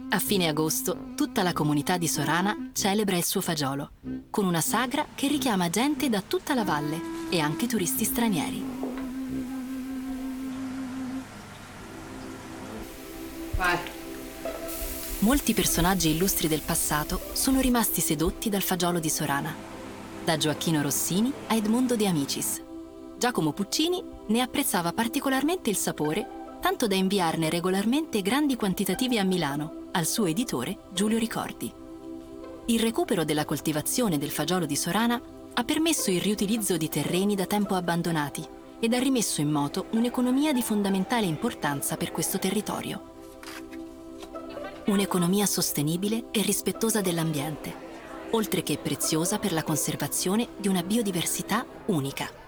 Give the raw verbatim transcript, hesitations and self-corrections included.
A fine agosto, tutta la comunità di Sorana celebra il suo fagiolo, con una sagra che richiama gente da tutta la valle e anche turisti stranieri. Vai. Molti personaggi illustri del passato sono rimasti sedotti dal fagiolo di Sorana, da Gioacchino Rossini a Edmondo De Amicis. Giacomo Puccini ne apprezzava particolarmente il sapore, tanto da inviarne regolarmente grandi quantitativi a Milano, al suo editore Giulio Ricordi. Il recupero della coltivazione del fagiolo di Sorana ha permesso il riutilizzo di terreni da tempo abbandonati ed ha rimesso in moto un'economia di fondamentale importanza per questo territorio. Un'economia sostenibile e rispettosa dell'ambiente, oltre che preziosa per la conservazione di una biodiversità unica.